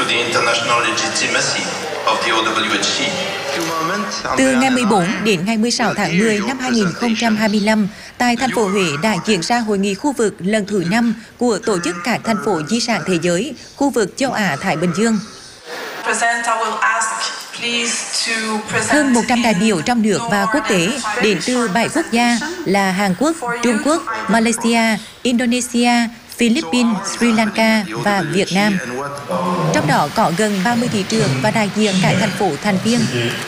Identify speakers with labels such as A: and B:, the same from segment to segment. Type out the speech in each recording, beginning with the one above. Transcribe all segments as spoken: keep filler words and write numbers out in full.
A: Từ ngày mười bốn đến ngày mười sáu tháng mười năm hai nghìn không trăm hai mươi lăm, tại thành phố Huế đã diễn ra hội nghị khu vực lần thứ năm của Tổ chức các thành phố di sản thế giới, khu vực châu Á-Thái Bình Dương. Hơn một trăm đại biểu trong nước và quốc tế đến từ bảy quốc gia là Hàn Quốc, Trung Quốc, Malaysia, Indonesia, Philippines, Sri Lanka và Việt Nam. Trong đó có gần ba mươi thị trưởng và đại diện các thành phố thành viên.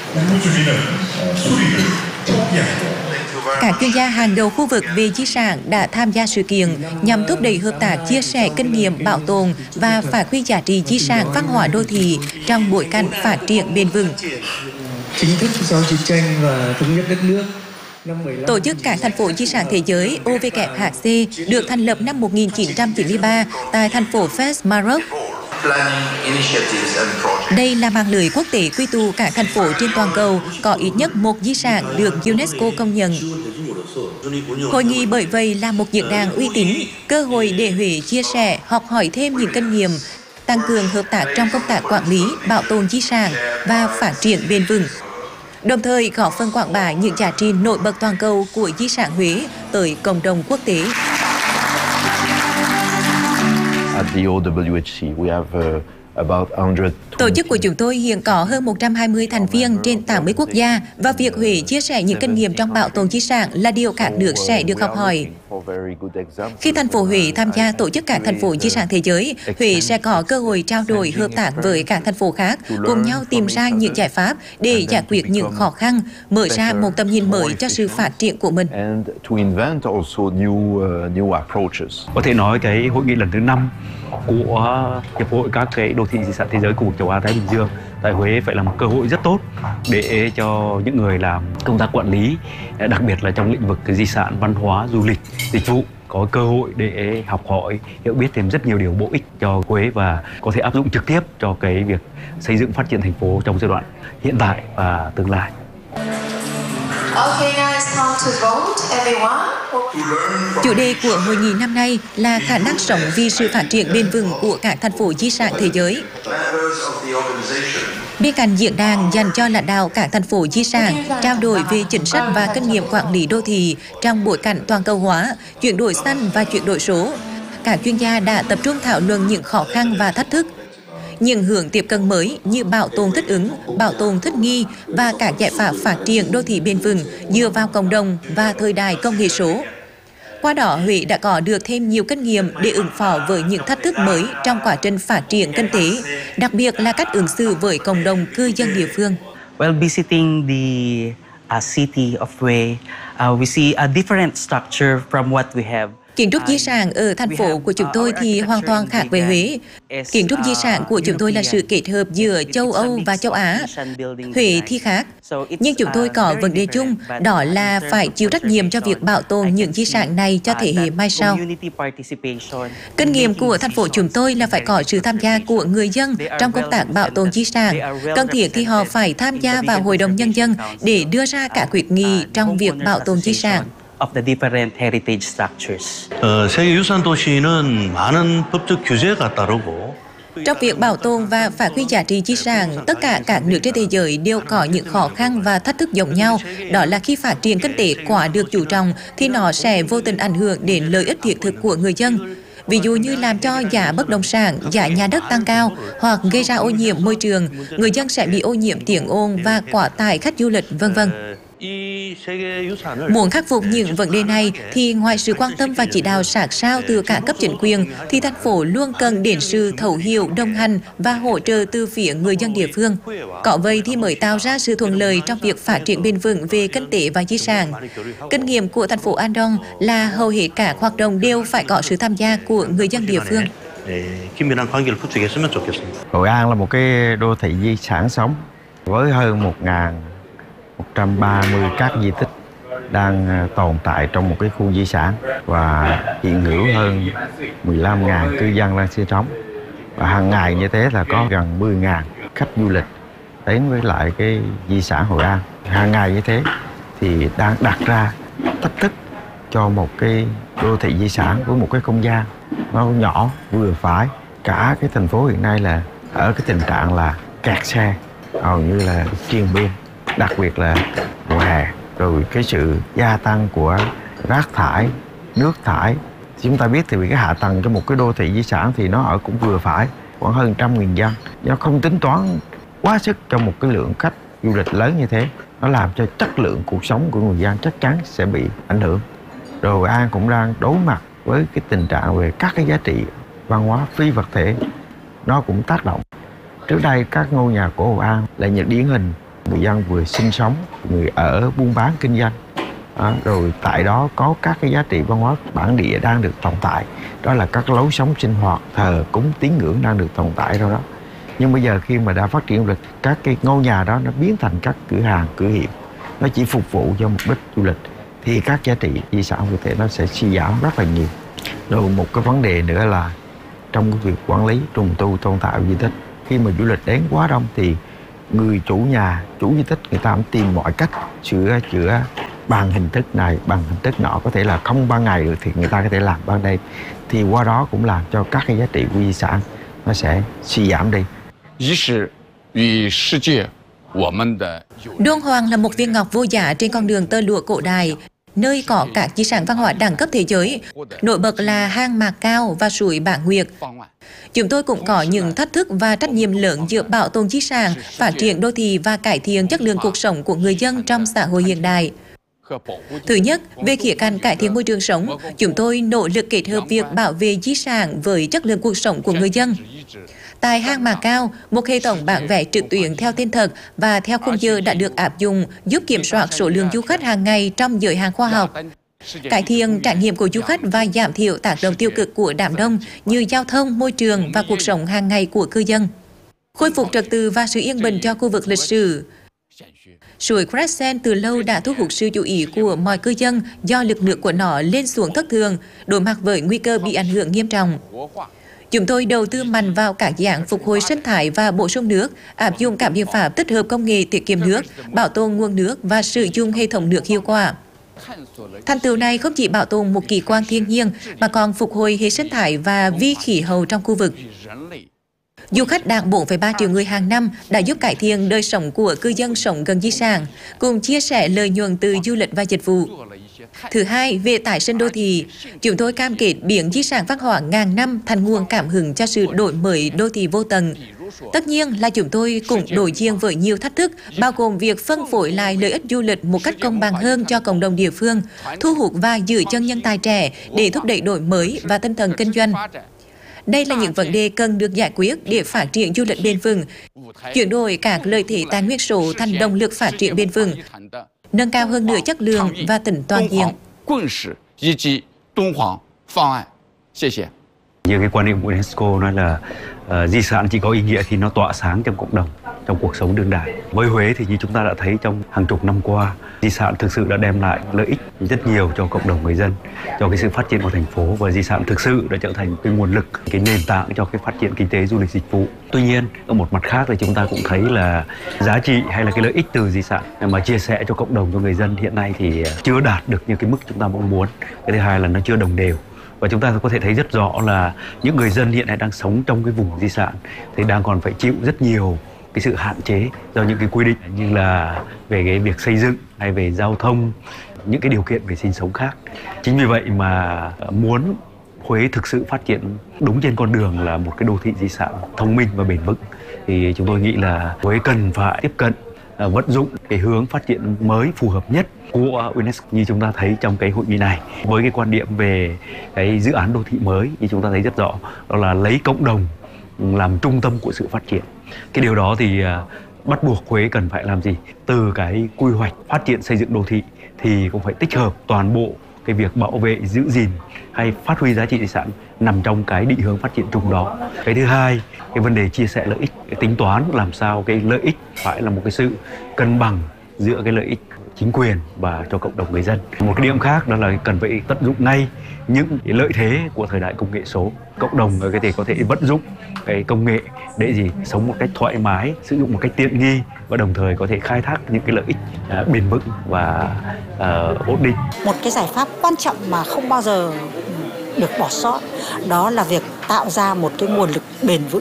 A: Các chuyên gia hàng đầu khu vực về di sản đã tham gia sự kiện nhằm thúc đẩy hợp tác chia sẻ kinh nghiệm bảo tồn và phát huy giá trị di sản văn hóa đô thị trong bối cảnh phát triển bền vững.
B: Chính thức sau chiến tranh và thống nhất đất nước.
A: Tổ chức các thành phố di sản thế giới O W H C được thành lập năm một nghìn chín trăm chín mươi ba tại thành phố Fez, Maroc. Đây là mạng lưới quốc tế quy tụ các thành phố trên toàn cầu có ít nhất một di sản được UNESCO công nhận. Hội nghị bởi vậy là một diễn đàn uy tín, cơ hội để Huế chia sẻ, học hỏi thêm những kinh nghiệm, tăng cường hợp tác trong công tác quản lý, bảo tồn di sản và phát triển bền vững. Đồng thời góp phần quảng bá những giá trị nổi bật toàn cầu của di sản Huế tới cộng đồng quốc tế.
C: At the O W H C, we have uh, about one hundred.
A: Tổ chức của chúng tôi hiện có hơn một trăm hai mươi thành viên trên tám mươi quốc gia và việc Huế chia sẻ những kinh nghiệm trong bảo tồn di sản là điều các nước sẽ được học hỏi. Khi thành phố Huế tham gia tổ chức các thành phố di sản thế giới, Huế sẽ có cơ hội trao đổi hợp tác với các thành phố khác, cùng nhau tìm ra những giải pháp để giải quyết những khó khăn, mở ra một tầm nhìn mới cho sự phát triển của mình.
D: Có thể nói cái hội nghị lần thứ năm của Hiệp hội các cái đô thị di sản thế giới khu vực châu Á Thái Bình Dương tại Huế phải là một cơ hội rất tốt để cho những người làm công tác quản lý, đặc biệt là trong lĩnh vực di sản, văn hóa, du lịch, dịch vụ có cơ hội để học hỏi, hiểu biết thêm rất nhiều điều bổ ích cho Huế và có thể áp dụng trực tiếp cho cái việc xây dựng phát triển thành phố trong giai đoạn hiện tại và tương lai.
E: Okay, now it's time to vote, everyone.
A: Chủ đề của hội nghị năm nay là khả năng sống vì sự phát triển bền vững của các thành phố di sản thế giới. Bên cạnh diễn đàn dành cho lãnh đạo các thành phố di sản, trao đổi về chính sách và kinh nghiệm quản lý đô thị trong bối cảnh toàn cầu hóa, chuyển đổi xanh và chuyển đổi số, các chuyên gia đã tập trung thảo luận những khó khăn và thách thức, những hướng tiếp cận mới như bảo tồn thích ứng, bảo tồn thích nghi và các giải pháp phát triển đô thị bền vững dựa vào cộng đồng và thời đại công nghệ số. Qua đó, Huế đã có được thêm nhiều kinh nghiệm để ứng phó với những thách thức mới trong quá trình phát triển kinh tế, đặc biệt là cách ứng xử với cộng đồng cư dân địa phương.
F: While visiting the uh, city of Huế, uh, we see a different structure from what we have.
A: Kiến trúc di sản ở thành phố của chúng tôi thì hoàn toàn khác với Huế. Kiến trúc di sản của chúng tôi là sự kết hợp giữa châu Âu và châu Á. Huế thì khác. Nhưng chúng tôi có vấn đề chung, đó là phải chịu trách nhiệm cho việc bảo tồn những di sản này cho thế hệ mai sau. Kinh nghiệm của thành phố chúng tôi là phải có sự tham gia của người dân trong công tác bảo tồn di sản. Cần thiết thì họ phải tham gia vào Hội đồng Nhân dân để đưa ra cả quyết nghị trong việc bảo tồn di sản.
F: Of the different heritage structures.
G: 어, 세계 유산 도시는 많은 법적 규제가 따르고
A: Trong việc bảo tồn và phát huy giá trị di sản, tất cả các nước trên thế giới đều có những khó khăn và thách thức giống nhau. Đó là khi phát triển kinh tế quá được chú trọng thì nó sẽ vô tình ảnh hưởng đến lợi ích thiết thực của người dân. Ví dụ như làm cho giá bất động sản, giá nhà đất tăng cao hoặc gây ra ô nhiễm môi trường, người dân sẽ bị ô nhiễm tiếng ồn và quá tải khách du lịch, vân vân. Muốn khắc phục những vấn đề này thì ngoài sự quan tâm và chỉ đạo sát sao từ cả cấp chính quyền thì thành phố luôn cần đến sự thấu hiểu, đồng hành và hỗ trợ từ phía người dân địa phương. Có vậy thì mới tạo ra sự thuận lợi trong việc phát triển bền vững về kinh tế và di sản. Kinh nghiệm của thành phố Andong là hầu hết các hoạt động đều phải có sự tham gia của người dân địa phương.
H: Hội An là một cái đô thị di sản sống với hơn một nghìn một trăm ba mươi các di tích đang tồn tại trong một cái khu di sản và hiện hữu hơn mười lăm nghìn cư dân đang sinh sống. Và hàng ngày như thế là có gần mười nghìn khách du lịch đến với lại cái di sản Hội An. Hàng ngày như thế thì đang đặt ra thách thức cho một cái đô thị di sản với một cái không gian nó nhỏ vừa phải. Cả cái thành phố hiện nay là ở cái tình trạng là kẹt xe, hầu như là triền biên, đặc biệt là mùa hè. Rồi cái sự gia tăng của rác thải, nước thải. Chúng ta biết thì vì cái hạ tầng cho một cái đô thị di sản thì nó ở cũng vừa phải, khoảng hơn trăm nghìn dân. Nó không tính toán quá sức cho một cái lượng khách du lịch lớn như thế. Nó làm cho chất lượng cuộc sống của người dân chắc chắn sẽ bị ảnh hưởng. Rồi Hội An cũng đang đối mặt với cái tình trạng về các cái giá trị văn hóa phi vật thể, nó cũng tác động. Trước đây các ngôi nhà của Hội An là những điển hình người dân vừa sinh sống, người ở buôn bán kinh doanh. À, rồi tại đó có các cái giá trị văn hóa bản địa đang được tồn tại. Đó là các lối sống sinh hoạt, thờ cúng tín ngưỡng đang được tồn tại đâu đó. Nhưng bây giờ khi mà đã phát triển du lịch, các cái ngôi nhà đó nó biến thành các cửa hàng, cửa hiệu, nó chỉ phục vụ cho mục đích du lịch, thì các giá trị di sản phi vật thể nó sẽ suy giảm rất là nhiều. Rồi một cái vấn đề nữa là trong cái việc quản lý trùng tu tôn tạo di tích, khi mà du lịch đến quá đông thì người chủ nhà, chủ di tích người ta cũng tìm mọi cách sửa chữa bằng hình thức này, bằng hình thức nọ, có thể là không ban ngày được thì người ta có thể làm ban đêm, thì qua đó cũng làm cho các cái giá trị của di sản nó sẽ suy giảm đi.
A: Đôn Hoàng là một viên ngọc vô giá trên con đường tơ lụa cổ đại, nơi có các di sản văn hóa đẳng cấp thế giới, nổi bật là hang Mạc Cao và suối Bả Nguyệt. Chúng tôi cũng có những thách thức và trách nhiệm lớn giữa bảo tồn di sản, phát triển đô thị và cải thiện chất lượng cuộc sống của người dân trong xã hội hiện đại. Thứ nhất, về khía cạnh cải thiện môi trường sống, chúng tôi nỗ lực kết hợp việc bảo vệ di sản với chất lượng cuộc sống của người dân. Tại hang Mạc Cao, một hệ thống bán vé trực tuyến theo tên thật và theo khung giờ đã được áp dụng, giúp kiểm soát số lượng du khách hàng ngày trong giới hạn khoa học, cải thiện trải nghiệm của du khách và giảm thiểu tác động tiêu cực của đám đông như giao thông, môi trường và cuộc sống hàng ngày của cư dân. Khôi phục trật tự và sự yên bình cho khu vực lịch sử. Suối Crescent từ lâu đã thu hút sự chú ý của mọi cư dân do lực nước của nó lên xuống thất thường, đối mặt với nguy cơ bị ảnh hưởng nghiêm trọng. Chúng tôi đầu tư mạnh vào các dạng phục hồi sinh thái và bổ sung nước, áp dụng các biện pháp tích hợp công nghệ tiết kiệm nước, bảo tồn nguồn nước và sử dụng hệ thống nước hiệu quả. Thành tựu này không chỉ bảo tồn một kỳ quan thiên nhiên mà còn phục hồi hệ sinh thái và vi khí hậu trong khu vực. Du khách đạt bốn phẩy ba triệu người hàng năm đã giúp cải thiện đời sống của cư dân sống gần di sản, cùng chia sẻ lợi nhuận từ du lịch và dịch vụ. Thứ hai, về tái sinh đô thị, chúng tôi cam kết biến di sản văn hóa ngàn năm thành nguồn cảm hứng cho sự đổi mới đô thị vô tận. Tất nhiên là chúng tôi cũng đối diện với nhiều thách thức, bao gồm việc phân phối lại lợi ích du lịch một cách công bằng hơn cho cộng đồng địa phương, thu hút và giữ chân nhân tài trẻ để thúc đẩy đổi mới và tinh thần kinh doanh. Đây là những vấn đề cần được giải quyết để phát triển du lịch bền vững, chuyển đổi các lợi thế tài nguyên số thành động lực phát triển bền vững, nâng cao hơn nữa chất lượng và tính toàn diện.
D: Như cái quan niệm của UNESCO nói là uh, di sản chỉ có ý nghĩa khi nó tỏa sáng trong cộng đồng, trong cuộc sống đương đại. Với Huế thì như chúng ta đã thấy trong hàng chục năm qua, di sản thực sự đã đem lại lợi ích rất nhiều cho cộng đồng người dân, cho cái sự phát triển của thành phố, và di sản thực sự đã trở thành cái nguồn lực, cái nền tảng cho cái phát triển kinh tế du lịch dịch vụ. Tuy nhiên, ở một mặt khác thì chúng ta cũng thấy là giá trị hay là cái lợi ích từ di sản mà chia sẻ cho cộng đồng, cho người dân hiện nay thì chưa đạt được như cái mức chúng ta mong muốn. Cái thứ hai là nó chưa đồng đều. Và chúng ta có thể thấy rất rõ là những người dân hiện nay đang sống trong cái vùng di sản thì đang còn phải chịu rất nhiều cái sự hạn chế do những cái quy định như là về cái việc xây dựng hay về giao thông, những cái điều kiện về sinh sống khác. Chính vì vậy mà muốn Huế thực sự phát triển đúng trên con đường là một cái đô thị di sản thông minh và bền vững thì chúng tôi nghĩ là Huế cần phải tiếp cận, vận dụng cái hướng phát triển mới phù hợp nhất của UNESCO như chúng ta thấy trong cái hội nghị này, với cái quan điểm về cái dự án đô thị mới như chúng ta thấy rất rõ, đó là lấy cộng đồng làm trung tâm của sự phát triển. Cái điều đó thì bắt buộc Huế cần phải làm gì? Từ cái quy hoạch phát triển xây dựng đô thị thì cũng phải tích hợp toàn bộ cái việc bảo vệ, giữ gìn hay phát huy giá trị di sản nằm trong cái định hướng phát triển chung đó. Cái thứ hai, cái vấn đề chia sẻ lợi ích, cái tính toán làm sao cái lợi ích phải là một cái sự cân bằng giữa cái lợi ích chính quyền và cho cộng đồng người dân. Một cái điểm khác đó là cần phải tận dụng ngay những cái lợi thế của thời đại công nghệ số. Cộng đồng có thể có thể vận dụng cái công nghệ để gì sống một cách thoải mái, sử dụng một cách tiện nghi và đồng thời có thể khai thác những cái lợi ích uh, bền vững và uh, ổn định.
I: Một cái giải pháp quan trọng mà không bao giờ được bỏ sót đó là việc tạo ra một cái nguồn lực bền vững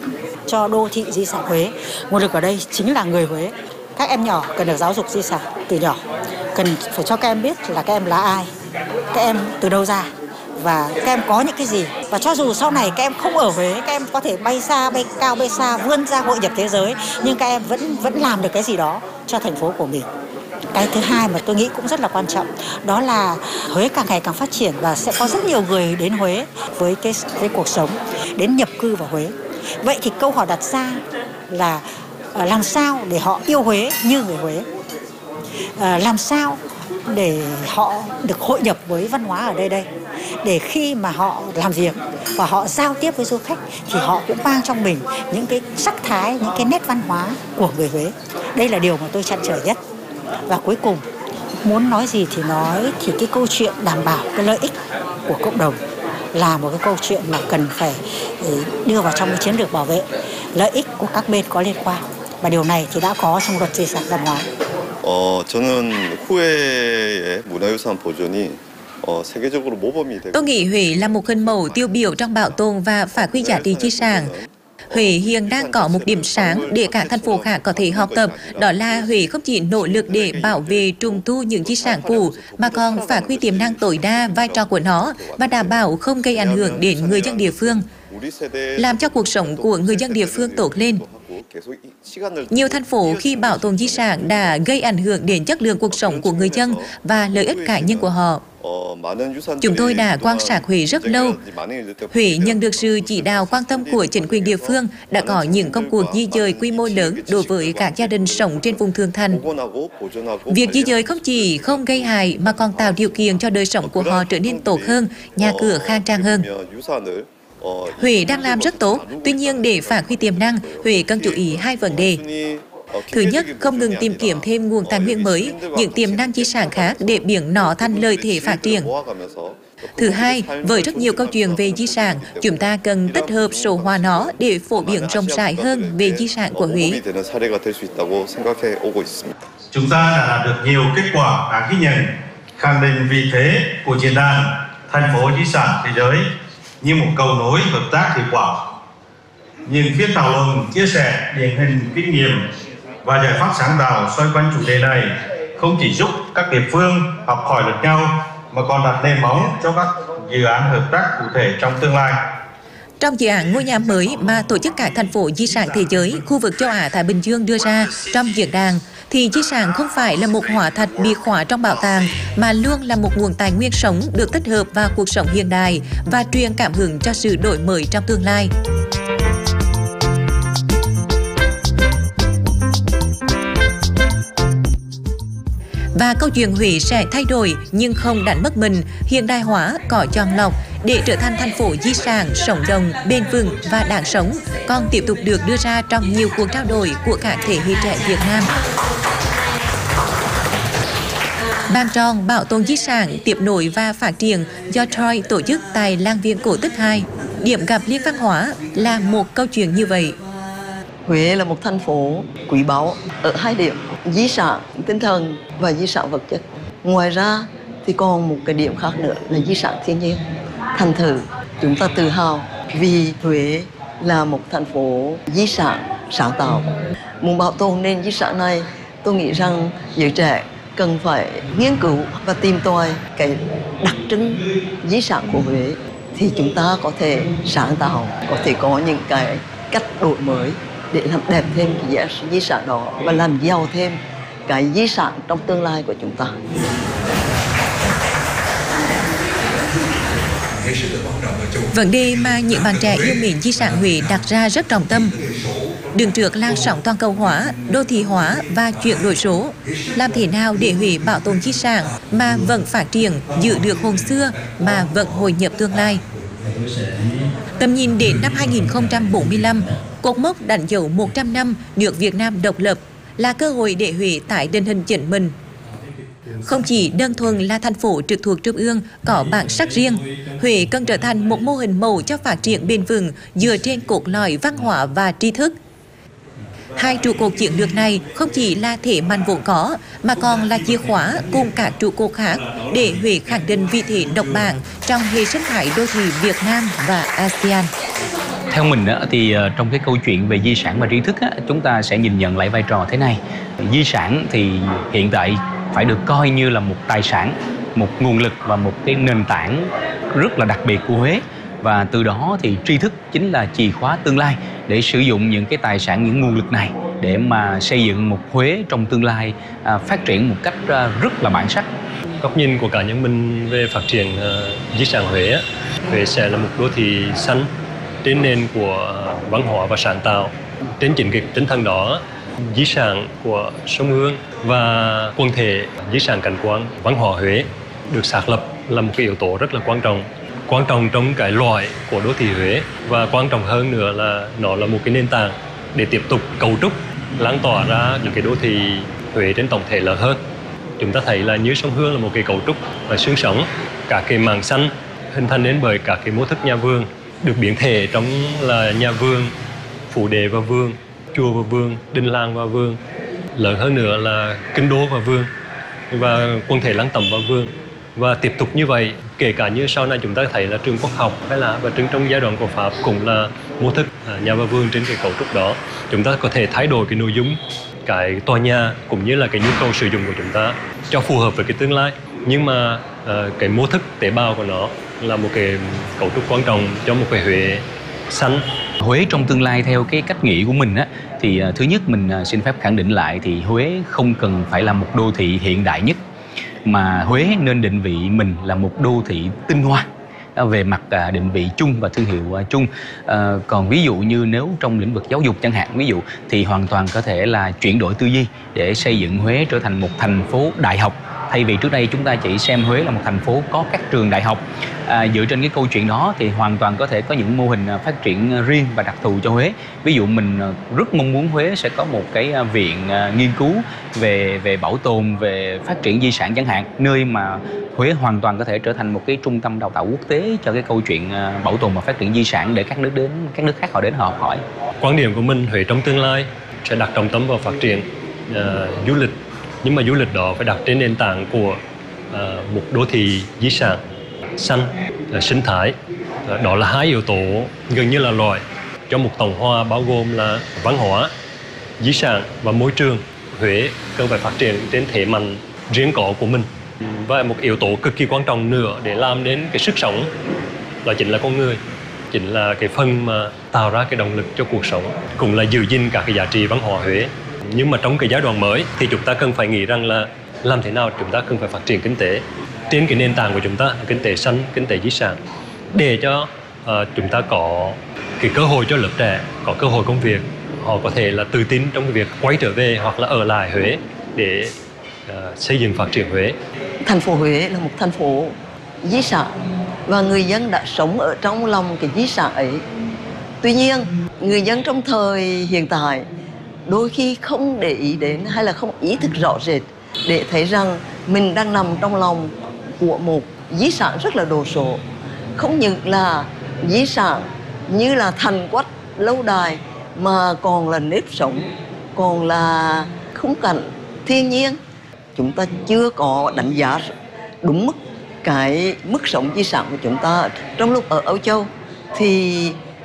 I: cho đô thị di sản Huế. Nguồn lực ở đây chính là người Huế. Các em nhỏ cần được giáo dục di sản từ nhỏ, cần phải cho các em biết là các em là ai, các em từ đâu ra và các em có những cái gì. Và cho dù sau này các em không ở Huế, các em có thể bay xa, bay cao, bay xa, vươn ra hội nhập thế giới, nhưng các em vẫn vẫn làm được cái gì đó cho thành phố của mình. Cái thứ hai mà tôi nghĩ cũng rất là quan trọng, đó là Huế càng ngày càng phát triển và sẽ có rất nhiều người đến Huế với cái với cuộc sống, đến nhập cư vào Huế. Vậy thì câu hỏi đặt ra là làm sao để họ yêu Huế như người Huế, à, làm sao để họ được hội nhập với văn hóa ở đây đây, để khi mà họ làm việc và họ giao tiếp với du khách thì họ cũng mang trong mình những cái sắc thái, những cái nét văn hóa của người Huế. Đây là điều mà tôi trăn trở nhất. Và cuối cùng, muốn nói gì thì nói, thì cái câu chuyện đảm bảo cái lợi ích của cộng đồng là một cái câu chuyện mà cần phải đưa vào trong cái chiến lược bảo vệ lợi ích của các bên có liên quan. Và điều này thì đã có trong luật di sản văn hóa.
J: 어, 저는 후회의 문화유산 보존이 어, 세계적으로 모범이 되고.
A: Tôi nghĩ Huế là một hình mẫu tiêu biểu trong bảo tồn và phát huy giá trị di sản. Huế hiện đang có một điểm sáng để các thành phố khác có thể học tập, đó là Huế không chỉ nỗ lực để bảo vệ trùng tu những di sản cũ mà còn phát huy tiềm năng tối đa vai trò của nó và đảm bảo không gây ảnh hưởng đến người dân địa phương, làm cho cuộc sống của người dân địa phương tốt lên. Nhiều thành phố khi bảo tồn di sản đã gây ảnh hưởng đến chất lượng cuộc sống của người dân và lợi ích cá nhân của họ. Chúng tôi đã quan sát Huế rất lâu. Huế nhận được sự chỉ đạo quan tâm của chính quyền địa phương, đã có những công cuộc di dời quy mô lớn đối với các gia đình sống trên vùng thượng thành. Việc di dời không chỉ không gây hại mà còn tạo điều kiện cho đời sống của họ trở nên tốt hơn, nhà cửa khang trang hơn. Huế đang làm rất tốt, tuy nhiên để phát huy tiềm năng, Huế cần chú ý hai vấn đề. Thứ nhất, không ngừng tìm kiếm thêm nguồn tài nguyên mới, những tiềm năng di sản khác để biến nó thành lợi thế phát triển. Thứ hai, với rất nhiều câu chuyện về di sản, chúng ta cần tích hợp số hóa nó để phổ biến rộng rãi hơn về di sản của Huế.
K: Chúng ta đã đạt được nhiều kết quả đáng ghi nhận, khẳng định vị thế của diễn đàn thành phố di sản thế giới như một cầu nối hợp tác hiệu quả. Những phiên thảo luận chia sẻ điển hình kinh nghiệm và giải pháp sáng tạo xoay quanh chủ đề này không chỉ giúp các địa phương học hỏi lẫn nhau mà còn đặt nền móng cho các dự án hợp tác cụ thể trong tương lai.
A: Trong dự án ngôi nhà mới mà tổ chức các thành phố di sản thế giới, khu vực châu Á Thái Bình Dương đưa ra trong diễn đàn, thì di sản không phải là một hóa thạch bị khóa trong bảo tàng, mà luôn là một nguồn tài nguyên sống được tích hợp vào cuộc sống hiện đại và truyền cảm hứng cho sự đổi mới trong tương lai. Và câu chuyện Huế sẽ thay đổi nhưng không đánh mất mình, hiện đại hóa, có chọn lọc để trở thành thành phố di sản sống động, bền vững và đáng sống, còn tiếp tục được đưa ra trong nhiều cuộc trao đổi của các thế hệ trẻ Việt Nam. Bàn tròn bảo tồn di sản, tiếp nối và phát triển do Troy tổ chức tại Lang Viên Cổ Tích hai. Điểm gặp liên văn hóa là một câu chuyện như vậy.
L: Huế là một thành phố quý báu ở hai điểm: di sản tinh thần và di sản vật chất. Ngoài ra thì còn một cái điểm khác nữa là di sản thiên nhiên. Thành thử chúng ta tự hào vì Huế là một thành phố di sản sáng tạo. Muốn bảo tồn nên di sản này, tôi nghĩ rằng giới trẻ cần phải nghiên cứu và tìm tòi cái đặc trưng di sản của Huế, thì chúng ta có thể sáng tạo, có thể có những cái cách đổi mới để làm đẹp thêm cái di sản đó và làm giàu thêm cái di sản trong tương lai của chúng ta.
A: Vấn đề mà những bạn trẻ yêu mến di sản Huế đặt ra rất trọng tâm. Đứng trước làn sóng toàn cầu hóa, đô thị hóa và chuyển đổi số, làm thế nào để Huế bảo tồn di sản mà vẫn phát triển, giữ được hồn xưa mà vẫn hội nhập tương lai. Tầm nhìn đến năm hai nghìn không trăm bốn mươi lăm, cột mốc đánh dấu một trăm năm nước Việt Nam độc lập là cơ hội để Huế tái định hình chính mình. Không chỉ đơn thuần là thành phố trực thuộc Trung ương có bản sắc riêng, Huế cần trở thành một mô hình mẫu cho phát triển bền vững dựa trên cốt lõi văn hóa và tri thức. Hai trụ cột chiến lược này không chỉ là thế mạnh vốn có, mà còn là chìa khóa cùng các trụ cột khác để Huế khẳng định vị thế độc bản trong hệ sinh thái đô thị Việt Nam và a sê an.
M: Theo mình á, thì trong cái câu chuyện về di sản và tri thức á, chúng ta sẽ nhìn nhận lại vai trò thế này. Di sản thì hiện tại phải được coi như là một tài sản, một nguồn lực và một cái nền tảng rất là đặc biệt của Huế. Và từ đó thì tri thức chính là chìa khóa tương lai để sử dụng những cái tài sản, những nguồn lực này để mà xây dựng một Huế trong tương lai à, phát triển một cách à, rất là bản sắc.
N: Góc nhìn của cá nhân mình về phát triển uh, di sản Huế á, Huế sẽ là một đô thị xanh trên nền của văn hóa và sáng tạo. Trên chính cái tinh thần đó, di sản của sông Hương và quần thể di sản cảnh quan văn hóa Huế được xác lập là một cái yếu tố rất là quan trọng. Quan trọng trong cái loại của đô thị Huế, và quan trọng hơn nữa là nó là một cái nền tảng để tiếp tục cấu trúc, lan tỏa ra những cái đô thị Huế trên tổng thể lớn hơn. Chúng ta thấy là như sông Hương là một cái cấu trúc và xương sống, cả cái mảng xanh hình thành nên bởi các cái mô thức nhà vườn được biến thể trong là nhà vườn, phủ đệ và vườn, chùa và vườn, đình làng và vườn, lớn hơn nữa là kinh đô và vườn, và quần thể lăng tẩm và vườn. Và tiếp tục như vậy, kể cả như sau này chúng ta thấy là trường quốc học hay là và trường trong giai đoạn của Pháp cũng là mô thức nhà và vườn trên cái cấu trúc đó. Chúng ta có thể thay đổi cái nội dung, cái tòa nhà cũng như là cái nhu cầu sử dụng của chúng ta cho phù hợp với cái tương lai. Nhưng mà uh, cái mô thức tế bào của nó là một cái cấu trúc quan trọng cho một cái Huế xanh.
M: Huế trong tương lai theo cái cách nghĩ của mình á, thì uh, thứ nhất mình uh, xin phép khẳng định lại thì Huế không cần phải là một đô thị hiện đại nhất, mà Huế nên định vị mình là một đô thị tinh hoa về mặt định vị chung và thương hiệu chung. À, còn ví dụ như nếu trong lĩnh vực giáo dục chẳng hạn, ví dụ thì hoàn toàn có thể là chuyển đổi tư duy để xây dựng Huế trở thành một thành phố đại học. Thay vì trước đây chúng ta chỉ xem Huế là một thành phố có các trường đại học. À, dựa trên cái câu chuyện đó thì hoàn toàn có thể có những mô hình phát triển riêng và đặc thù cho Huế. Ví dụ mình rất mong muốn Huế sẽ có một cái viện nghiên cứu về về bảo tồn, về phát triển di sản chẳng hạn, nơi mà Huế hoàn toàn có thể trở thành một cái trung tâm đào tạo quốc tế cho cái câu chuyện bảo tồn và phát triển di sản để các nước đến các nước khác họ đến họ học hỏi.
N: Quan điểm của mình, Huế trong tương lai sẽ đặt trọng tâm vào phát triển uh, du lịch, nhưng mà du lịch đó phải đặt trên nền tảng của uh, một đô thị di sản xanh, uh, sinh thái. Uh, đó là hai yếu tố gần như là loại cho một tổng hòa bao gồm là văn hóa, di sản và môi trường. Huế cần phải phát triển trên thế mạnh riêng có của mình. Và một yếu tố cực kỳ quan trọng nữa để làm đến cái sức sống là chính là con người, chính là cái phần mà tạo ra cái động lực cho cuộc sống, cũng là giữ gìn các cái giá trị văn hóa Huế. Nhưng mà trong cái giai đoạn mới thì chúng ta cần phải nghĩ rằng là làm thế nào chúng ta cần phải phát triển kinh tế trên cái nền tảng của chúng ta, kinh tế xanh, kinh tế di sản, để cho uh, chúng ta có cái cơ hội cho lớp trẻ, có cơ hội công việc, họ có thể là tự tin trong cái việc quay trở về hoặc là ở lại Huế để uh, xây dựng phát triển Huế.
L: Thành phố Huế là một thành phố di sản và người dân đã sống ở trong lòng cái di sản ấy. Tuy nhiên, người dân trong thời hiện tại đôi khi không để ý đến hay là không ý thức rõ rệt để thấy rằng mình đang nằm trong lòng của một di sản rất là đồ sộ. Không những là di sản như là thành quách lâu đài mà còn là nếp sống, còn là khung cảnh thiên nhiên. Chúng ta chưa có đánh giá đúng mức cái mức sống di sản của chúng ta. Trong lúc ở Âu Châu thì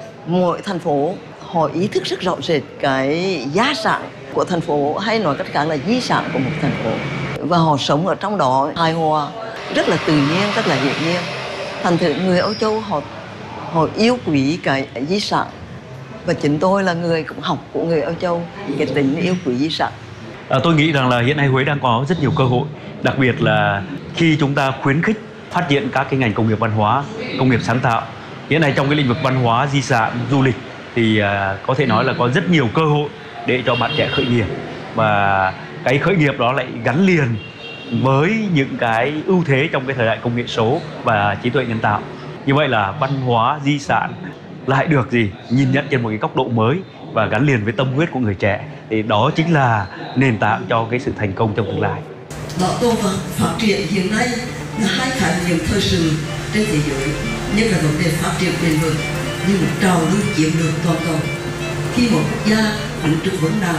L: mỗi thành phố họ ý thức rất rõ rệt cái giá sản của thành phố, hay nói cách khác là di sản của một thành phố, và họ sống ở trong đó hài hòa, rất là tự nhiên, rất là hiển nhiên. Thành thử người Âu Châu họ họ yêu quý cái di sản, và chính tôi là người cũng học của người Âu Châu cái tính yêu quý di sản.
D: À, tôi nghĩ rằng là hiện nay Huế đang có rất nhiều cơ hội, đặc biệt là khi chúng ta khuyến khích phát triển các cái ngành công nghiệp văn hóa, công nghiệp sáng tạo. Hiện nay trong cái lĩnh vực văn hóa, di sản, du lịch thì à, có thể nói là có rất nhiều cơ hội để cho bạn trẻ khởi nghiệp, và cái khởi nghiệp đó lại gắn liền với những cái ưu thế trong cái thời đại công nghệ số và trí tuệ nhân tạo. Như vậy là văn hóa, di sản lại được gì nhìn nhận trên một cái góc độ mới và gắn liền với tâm huyết của người trẻ, thì đó chính là nền tảng cho cái sự thành công trong tương lai.
L: Bảo tồn và phát triển hiện nay là hai khái niệm thời sự trên thế giới, nhất là vấn đề phát triển bền vững như một trào lưu chiến lược toàn cầu. Khi một quốc gia đứng trước vấn nào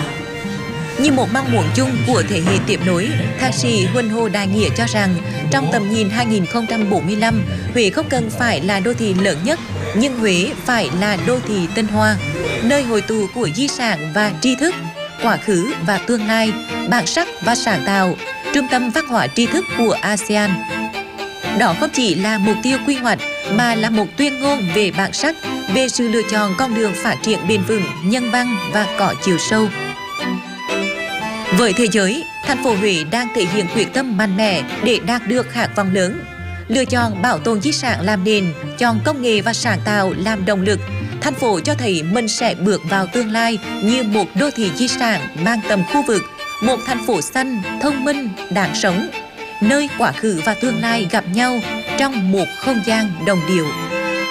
A: như một mong muốn chung của thế hệ tiếp nối, thạc sĩ Huỳnh Hồ Đại Nghĩa cho rằng trong tầm nhìn hai nghìn không trăm bốn mươi lăm, Huế không cần phải là đô thị lớn nhất nhưng Huế phải là đô thị tinh hoa, nơi hội tụ của di sản và tri thức, quá khứ và tương lai, bản sắc và sáng tạo, trung tâm văn hóa tri thức của a sê an. Đó không chỉ là mục tiêu quy hoạch mà là một tuyên ngôn về bản sắc, về sự lựa chọn con đường phát triển bền vững, nhân văn và có chiều sâu. Với thế giới, thành phố Huế đang thể hiện quyết tâm mạnh mẽ để đạt được khát vọng lớn. Lựa chọn bảo tồn di sản làm nền, chọn công nghệ và sáng tạo làm động lực, thành phố cho thấy mình sẽ bước vào tương lai như một đô thị di sản mang tầm khu vực, một thành phố xanh, thông minh, đáng sống, nơi quá khứ và tương lai gặp nhau trong một không gian đồng điệu.